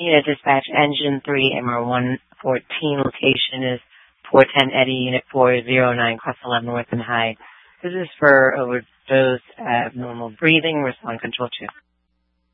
Unit Dispatch, Engine 3, MR114, location is 410 Eddy, Unit 409, Crystal North and High. This is for overdose, abnormal breathing, respond control 2.